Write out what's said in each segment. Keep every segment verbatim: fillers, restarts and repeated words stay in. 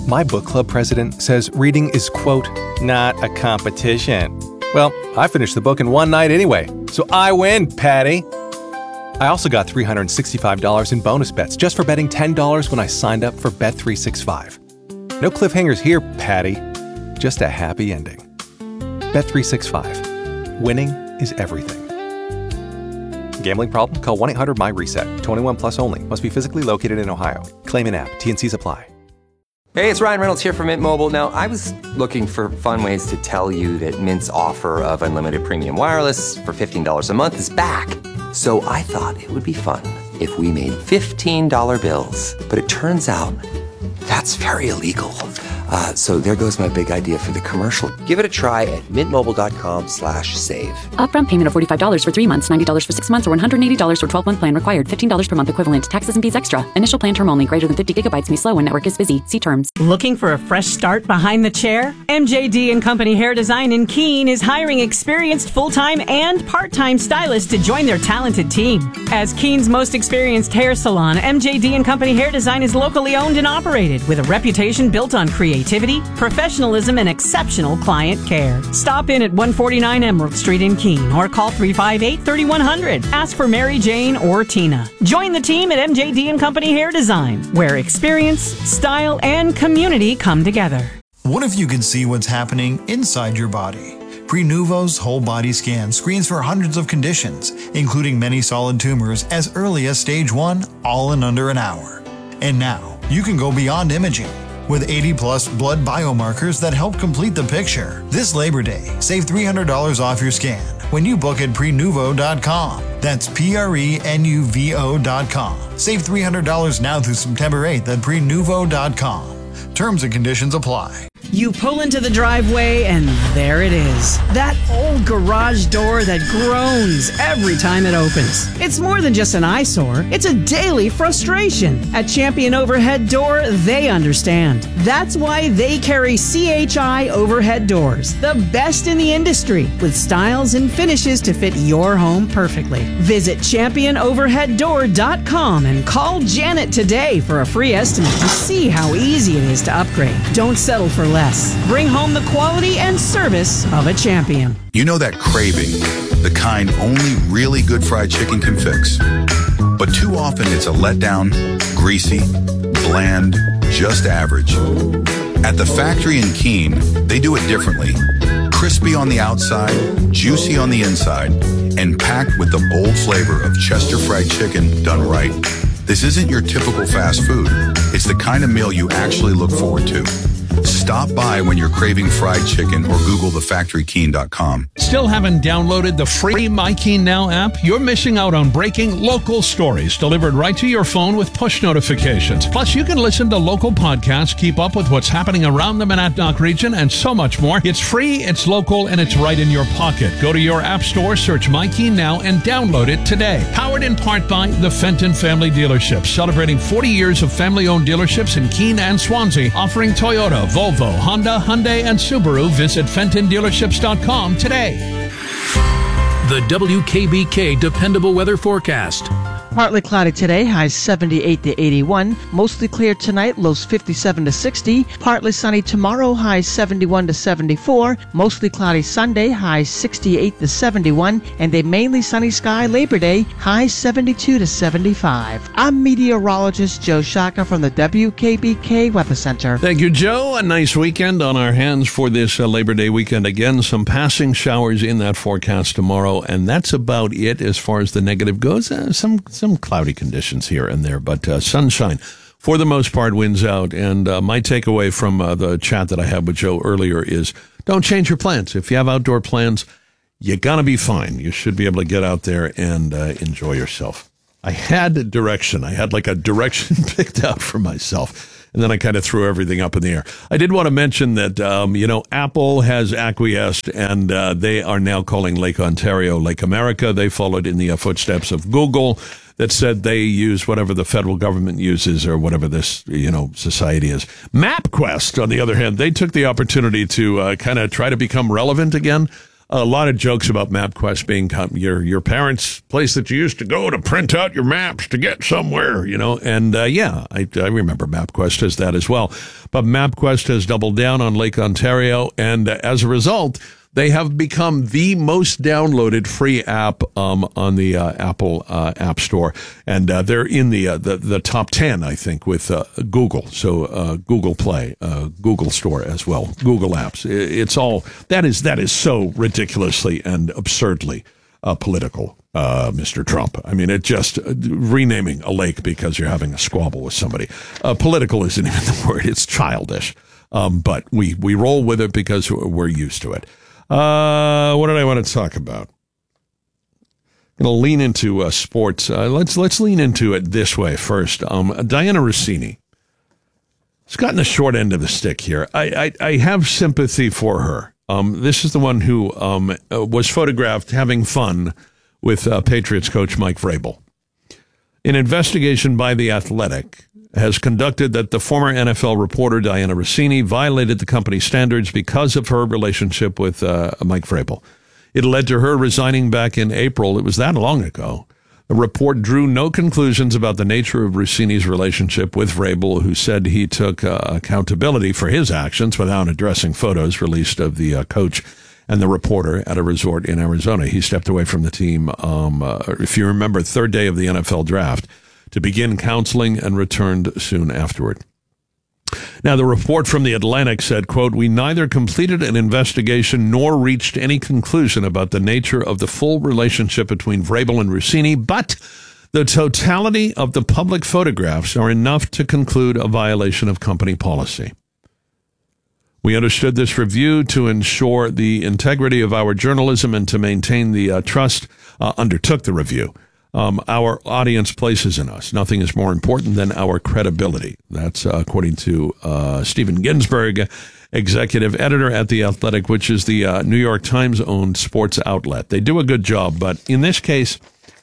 My book club president says reading is, quote, not a competition. Well, I finished the book in one night anyway, so I win, Patty. I also got three hundred sixty-five dollars in bonus bets just for betting ten dollars when I signed up for Bet three sixty-five. No cliffhangers here, Patty. Just a happy ending. Bet three sixty-five. Winning is everything. Gambling problem? Call one eight hundred my reset. twenty-one plus only. Must be physically located in Ohio. Claim in app. T N Cs apply. Hey, it's Ryan Reynolds here from Mint Mobile. Now, I was looking for fun ways to tell you that Mint's offer of unlimited premium wireless for fifteen dollars a month is back. So I thought it would be fun if we made fifteen dollar bills. But it turns out that's very illegal. Uh, so there goes my big idea for the commercial. Give it a try at mintmobile.com slash save. Upfront payment of forty-five dollars for three months, ninety dollars for six months, or one hundred eighty dollars for twelve-month plan required. fifteen dollars per month equivalent. Taxes and fees extra. Initial plan term only. Greater than fifty gigabytes may slow when network is busy. See terms. Looking for a fresh start behind the chair? M J D and Company Hair Design in Keene is hiring experienced full-time and part-time stylists to join their talented team. As Keene's most experienced hair salon, M J D and Company Hair Design is locally owned and operated with a reputation built on creativity, professionalism, and exceptional client care. Stop in at one forty-nine Emerald Street in Keene or call three five eight, three one zero zero. Ask for Mary Jane or Tina. Join the team at M J D and Company Hair Design, where experience, style, and community come together. What if you could see what's happening inside your body? Prenuvo's whole body scan screens for hundreds of conditions, including many solid tumors as early as stage one, all in under an hour. And now, you can go beyond imaging. With eighty plus blood biomarkers that help complete the picture. This Labor Day, save three hundred dollars off your scan when you book at prenuvo dot com. That's P R E N U V O dot com. Save three hundred dollars now through September eighth at prenuvo dot com. Terms and conditions apply. You pull into the driveway and there it is. That old garage door that groans every time it opens. It's more than just an eyesore. It's a daily frustration. At Champion Overhead Door, they understand. That's why they carry C H I Overhead Doors, the best in the industry, with styles and finishes to fit your home perfectly. Visit champion overhead door dot com and call Janet today for a free estimate to see how easy it is to upgrade. Don't settle for less. Bring home the quality and service of a Champion. You know that craving, the kind only really good fried chicken can fix. But too often it's a letdown, greasy, bland, just average. At the factory in Keene, they do it differently. Crispy on the outside, juicy on the inside, and packed with the bold flavor of Chester fried chicken done right. This isn't your typical fast food. It's the kind of meal you actually look forward to. Stop by when you're craving fried chicken or Google the factory keene dot com. Still haven't downloaded the free MyKeene Now app? You're missing out on breaking local stories delivered right to your phone with push notifications. Plus, you can listen to local podcasts, keep up with what's happening around the Monadnock region, and so much more. It's free, it's local, and it's right in your pocket. Go to your app store, search MyKeene Now, and download it today. Powered in part by the Fenton Family Dealerships, celebrating forty years of family-owned dealerships in Keene and Swansea, offering Toyota, Volvo, Honda, Hyundai, and Subaru. Visit Fenton Dealerships dot com today. The W K B K Dependable Weather Forecast. Partly cloudy today, highs seventy-eight to eighty-one. Mostly clear tonight, lows fifty-seven to sixty. Partly sunny tomorrow, highs seventy-one to seventy-four. Mostly cloudy Sunday, highs sixty-eight to seventy-one. And a mainly sunny sky Labor Day, highs seventy-two to seventy-five. I'm meteorologist Joe Shaka from the W K B K Weather Center. Thank you, Joe. A nice weekend on our hands for this uh, Labor Day weekend. Again, some passing showers in that forecast tomorrow, and that's about it as far as the negative goes. Uh, some Some cloudy conditions here and there, but uh, sunshine for the most part wins out. And uh, my takeaway from uh, the chat that I had with Joe earlier is don't change your plans. If you have outdoor plans, you're going to be fine. You should be able to get out there and uh, enjoy yourself. I had a direction. I had like a direction picked out for myself, and then I kind of threw everything up in the air. I did want to mention that, um, you know, Apple has acquiesced, and uh, they are now calling Lake Ontario Lake America. They followed in the uh, footsteps of Google, that said they use whatever the federal government uses or whatever this, you know, society is. MapQuest, on the other hand, they took the opportunity to uh, kind of try to become relevant again. a lot of jokes about MapQuest being your your parents' place that you used to go to print out your maps to get somewhere, you know. And uh, yeah, I, I remember MapQuest as that as well. But MapQuest has doubled down on Lake Ontario, and uh, as a result, they have become the most downloaded free app um, on the uh, Apple uh, App Store, and uh, they're in the, uh, the the top ten, I think, with uh, Google. So uh, Google Play, uh, Google Store as well, Google Apps. It's all that is that is so ridiculously and absurdly uh, political, uh, Mister Trump. I mean, it just uh, renaming a lake because you're having a squabble with somebody. Uh, political isn't even the word; it's childish. Um, but we we roll with it because we're used to it. Uh, what did I want to talk about? I'm going to lean into uh, sports. Uh, let's let's lean into it this way first. Um, Diana Rossini has gotten the short end of the stick here. I I, I have sympathy for her. Um, this is the one who um, was photographed having fun with uh, Patriots coach Mike Vrabel. An investigation by The Athletic has conducted that the former N F L reporter Diana Rossini violated the company standards because of her relationship with uh, Mike Vrabel. It led to her resigning back in April. It was that long ago. The report drew no conclusions about the nature of Rossini's relationship with Vrabel, who said he took uh, accountability for his actions without addressing photos released of the uh, coach and the reporter at a resort in Arizona. He stepped away from the team, um, uh, if you remember, third day of the N F L draft, to begin counseling and returned soon afterward. Now, the report from The Atlantic said, quote, "We neither completed an investigation nor reached any conclusion about the nature of the full relationship between Vrabel and Rossini, but the totality of the public photographs are enough to conclude a violation of company policy. We understood this review to ensure the integrity of our journalism and to maintain the uh, trust, uh, undertook the review. Um, our audience places in us. Nothing is more important than our credibility." That's uh, according to uh, Stephen Ginsburg, executive editor at The Athletic, which is the uh, New York Times-owned sports outlet. They do a good job, but in this case,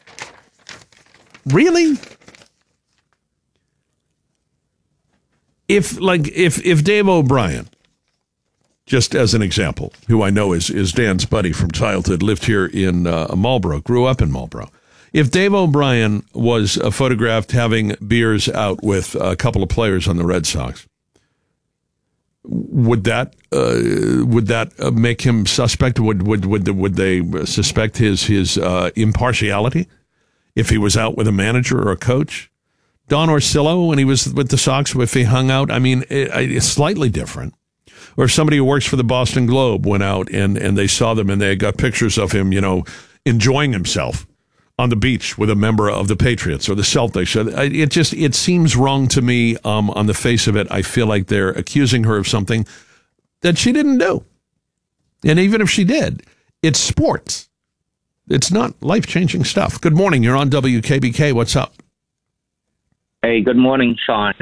really? If, like, if, if Dave O'Brien, just as an example, who I know is, is Dan's buddy from childhood, lived here in uh, Marlborough, grew up in Marlborough. If Dave O'Brien was uh, photographed having beers out with a couple of players on the Red Sox, would that uh, would that uh, make him suspect? Would would would would they suspect his his uh, impartiality if he was out with a manager or a coach? Don Orsillo, when he was with the Sox, if he hung out, I mean, it, it's slightly different. Or if somebody who works for the Boston Globe went out and, and they saw them and they got pictures of him, you know, enjoying himself on the beach with a member of the Patriots or the Celtics. It just, it seems wrong to me um, on the face of it. I feel like they're accusing her of something that she didn't do. And even if she did, it's sports. It's not life-changing stuff. Good morning. You're on W K B K. What's up? Hey, good morning, Sean.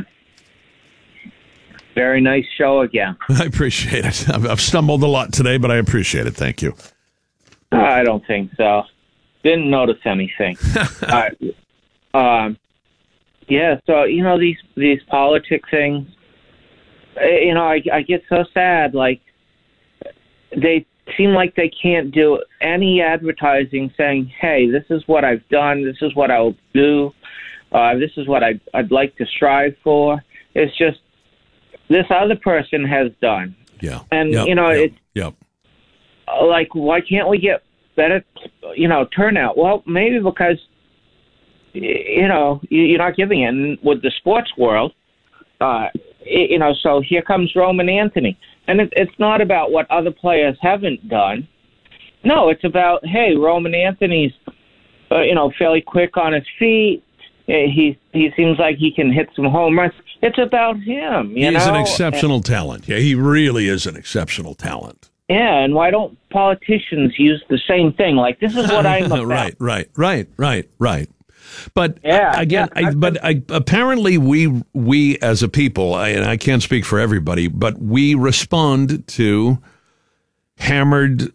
Very nice show again. I appreciate it. I've, I've stumbled a lot today, but I appreciate it. Thank you. I don't think so. Didn't notice anything. uh, um, yeah, so, you know, these these politic things, you know, I, I get so sad. Like, they seem like they can't do any advertising saying, hey, this is what I've done, this is what I'll do, uh, this is what I'd, I'd like to strive for. It's just, this other person has done. Yeah. And, yep. you know, yep. it's yep. like, why can't we get better, you know, turnout? Well, maybe because, you know, you're not giving it. And with the sports world, uh, you know, so here comes Roman Anthony. And it, it's not about what other players haven't done. No, it's about, hey, Roman Anthony's, uh, you know, fairly quick on his feet. He he seems like he can hit some home runs. It's about him, you He's know? an exceptional and, talent. Yeah, he really is an exceptional talent. Yeah, and why don't politicians use the same thing? Like, this is what I'm about. Right, right, right, right, right. But yeah, again, yeah, I, but I, apparently we we as a people, I, and I can't speak for everybody, but we respond to hammered